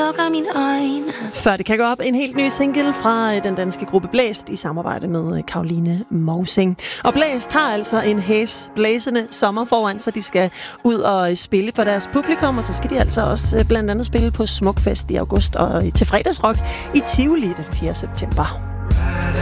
lukker mine øjne. Før det kan gå op, en helt ny single fra den danske gruppe Blæst i samarbejde med Caroline Mousing. Og Blæst har altså en hæsblæsende sommer foran, så de skal ud og spille for deres publikum, og så skal de altså også blandt andet spille på Smukfest i august og til fredagsrock i Tivoli den 4. september.